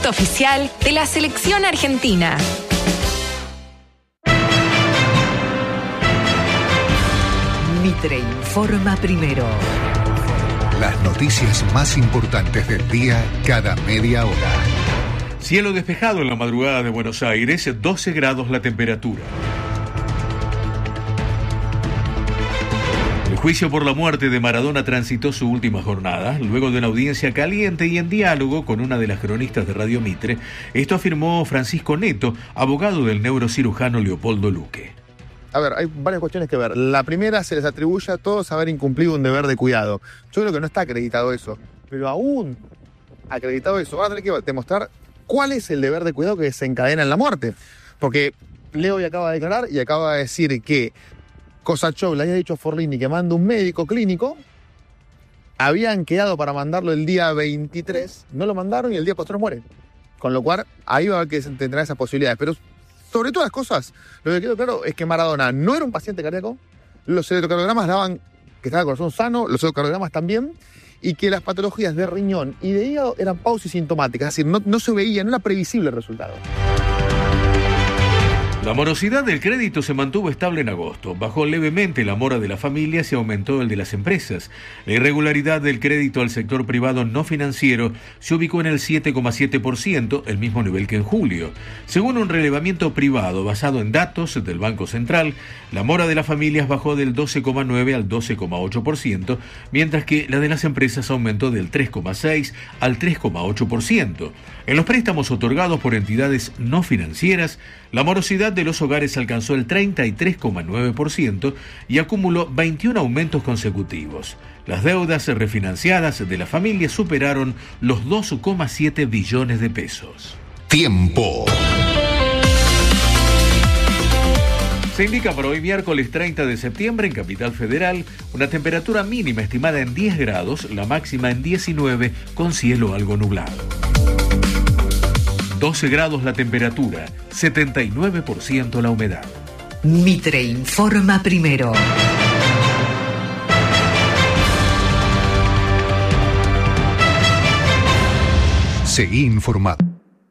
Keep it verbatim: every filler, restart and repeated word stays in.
producto oficial de la selección argentina. Mitre informa primero. Las noticias más importantes del día cada media hora. Cielo despejado en la madrugada de Buenos Aires, doce grados la temperatura. El juicio por la muerte de Maradona transitó su última jornada, luego de una audiencia caliente y en diálogo con una de las cronistas de Radio Mitre. Esto afirmó Francisco Neto, abogado del neurocirujano Leopoldo Luque. A ver, hay varias cuestiones que ver. La primera, se les atribuye a todos haber incumplido un deber de cuidado. Yo creo que no está acreditado eso. Pero aún acreditado eso, van a tener que demostrar cuál es el deber de cuidado que desencadena en la muerte. Porque Leo hoy acaba de declarar y acaba de decir que Kosachov le había dicho a Forlini que manda un médico clínico. Habían quedado para mandarlo el día veintitrés, no lo mandaron y el día posterior muere. Con lo cual, ahí va a haber que tendrá esas posibilidades. Pero sobre todas las cosas, lo que quedó claro es que Maradona no era un paciente cardíaco, los electrocardiogramas daban que estaba el corazón sano, los electrocardiogramas también, y que las patologías de riñón y de hígado eran pausisintomáticas, es decir, no, no se veía, no era previsible el resultado. La morosidad del crédito se mantuvo estable en agosto. Bajó levemente la mora de las familias y aumentó el de las empresas. La irregularidad del crédito al sector privado no financiero se ubicó en el siete coma siete por ciento, el mismo nivel que en julio. Según un relevamiento privado basado en datos del Banco Central, la mora de las familias bajó del doce coma nueve al doce coma ocho por ciento, mientras que la de las empresas aumentó del tres coma seis al tres coma ocho por ciento. En los préstamos otorgados por entidades no financieras, la morosidad de los hogares alcanzó el treinta y tres coma nueve por ciento y acumuló veintiún aumentos consecutivos. Las deudas refinanciadas de las familias superaron los dos coma siete billones de pesos. Tiempo. Se indica para hoy miércoles treinta de septiembre en Capital Federal una temperatura mínima estimada en diez grados, la máxima en diecinueve con cielo algo nublado. doce grados la temperatura, setenta y nueve por ciento la humedad. Mitre informa primero. Seguí informado.